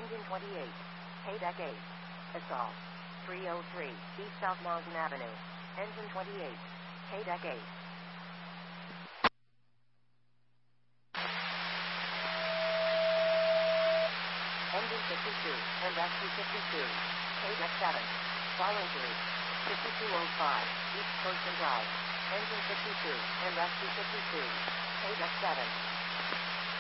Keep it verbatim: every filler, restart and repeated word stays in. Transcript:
Engine twenty-eight. Haydeck eight. Assault. three oh three, East South Mountain Avenue. Engine twenty-eight. Haydeck eight. Engine fifty-two, and Rescue fifty-two. Haydeck seven. Fall injury. fifty-two oh five, East Coast and Drive. Engine fifty-two, and Rescue fifty-two. Haydeck seven.